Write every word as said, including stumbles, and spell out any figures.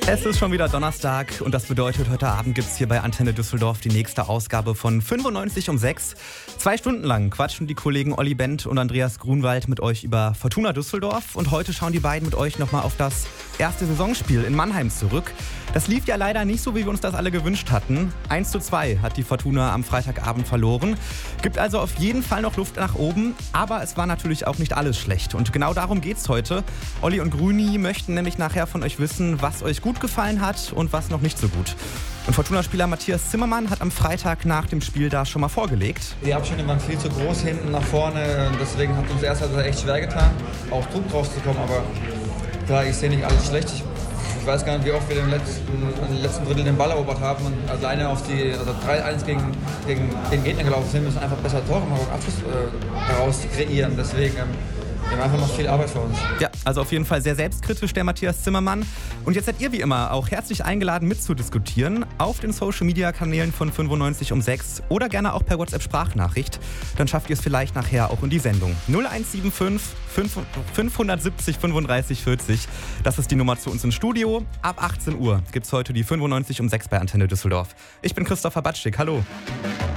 Es ist schon wieder Donnerstag und das bedeutet, heute Abend gibt es hier bei Antenne Düsseldorf die nächste Ausgabe von fünfundneunzig um sechs. Zwei Stunden lang quatschen die Kollegen Olli Bent und Andreas Grunwald mit euch über Fortuna Düsseldorf und heute schauen die beiden mit euch nochmal auf das erste Saisonspiel in Mannheim zurück. Das lief ja leider nicht so, wie wir uns das alle gewünscht hatten. eins zu zwei hat die Fortuna am Freitagabend verloren. Gibt also auf jeden Fall noch Luft nach oben, aber es war natürlich auch nicht alles schlecht. Und genau darum geht's heute. Olli und Grüni möchten nämlich nachher von euch wissen, was euch gut gefallen hat und was noch nicht so gut. Und Fortuna-Spieler Matthias Zimmermann hat am Freitag nach dem Spiel da schon mal vorgelegt. Die Abstände waren viel zu groß hinten nach vorne, deswegen hat uns erst also echt schwer getan, auch Druck draus zu kommen, aber klar, ich sehe nicht alles schlecht. Ich, ich weiß gar nicht, wie oft wir im letzten, im letzten Drittel den Ball erobert haben und alleine auf die also drei eins gegen, gegen den Gegner gelaufen sind, müssen einfach besser Tore machen und Abschluss äh, daraus kreieren. Deswegen ähm, wir haben einfach noch viel Arbeit vor uns. Ja, also auf jeden Fall sehr selbstkritisch der Matthias Zimmermann. Und jetzt seid ihr wie immer auch herzlich eingeladen mitzudiskutieren auf den Social-Media-Kanälen von fünfundneunzig um sechs oder gerne auch per WhatsApp-Sprachnachricht. Dann schafft ihr es vielleicht nachher auch in die Sendung. null eins sieben fünf fünf sieben fünf drei vierzig. Das ist die Nummer zu uns ins Studio. Ab achtzehn Uhr gibt es heute die fünfundneunzig um sechs bei Antenne Düsseldorf. Ich bin Christopher Batschik. Hallo.